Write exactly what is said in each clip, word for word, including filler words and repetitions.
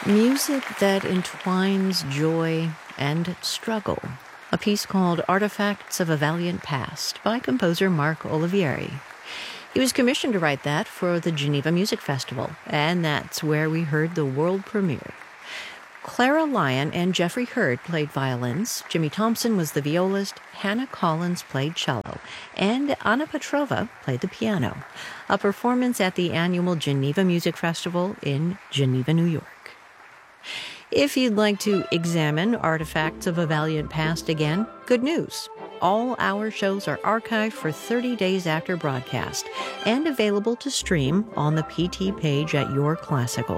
Music that entwines joy and struggle. A piece called Artifacts of a Valiant Past by composer Mark Olivieri. He was commissioned to write that for the Geneva Music Festival, and that's where we heard the world premiere. Clara Lyon and Jeffrey Hurd played violins, Jimmy Thompson was the violist, Hannah Collins played cello, and Anna Petrova played the piano. A performance at the annual Geneva Music Festival in Geneva, New York. If you'd like to examine Artifacts of a Valiant Past again, good news. All our shows are archived for thirty days after broadcast and available to stream on the P T page at Your Classical.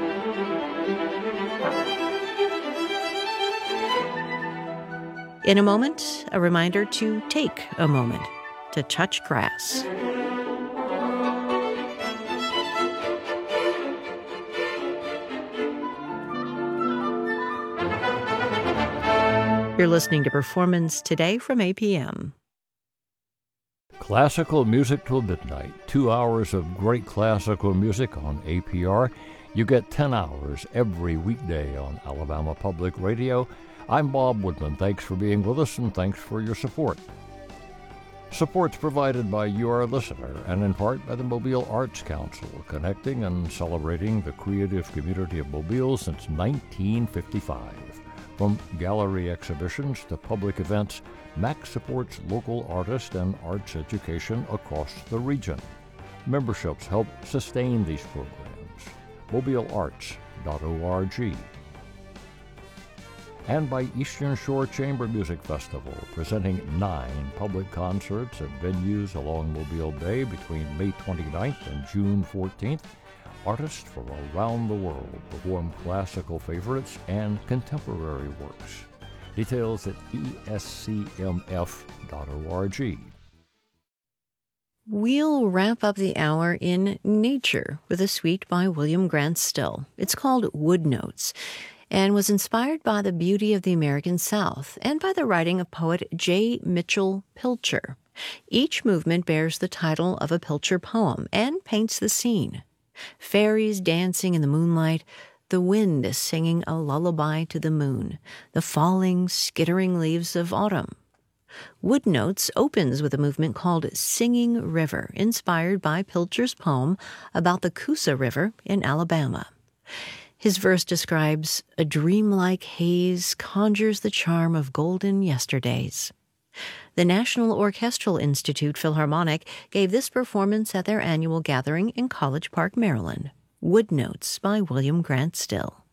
In a moment, a reminder to take a moment to touch grass. You're listening to Performance Today from A P M. Classical music till midnight. Two hours of great classical music on A P R. You get ten hours every weekday on Alabama Public Radio. I'm Bob Woodman. Thanks for being with us and thanks for your support. Support's provided by you, our listener, and in part by the Mobile Arts Council, connecting and celebrating the creative community of Mobile since nineteen fifty-five. From gallery exhibitions to public events, M A C supports local artists and arts education across the region. Memberships help sustain these programs. mobile arts dot org. And by Eastern Shore Chamber Music Festival, presenting nine public concerts at venues along Mobile Bay between May twenty-ninth and June fourteenth. Artists from around the world perform classical favorites and contemporary works. Details at E S C M F dot org. We'll wrap up the hour in nature with a suite by William Grant Still. It's called Wood Notes and was inspired by the beauty of the American South and by the writing of poet J. Mitchell Pilcher. Each movement bears the title of a Pilcher poem and paints the scene. Fairies dancing in the moonlight, the wind is singing a lullaby to the moon, the falling, skittering leaves of autumn. Wood Notes opens with a movement called Singing River, inspired by Pilcher's poem about the Coosa River in Alabama. His verse describes a dreamlike haze conjures the charm of golden yesterdays. The National Orchestral Institute Philharmonic gave this performance at their annual gathering in College Park, Maryland. Wood Notes by William Grant Still.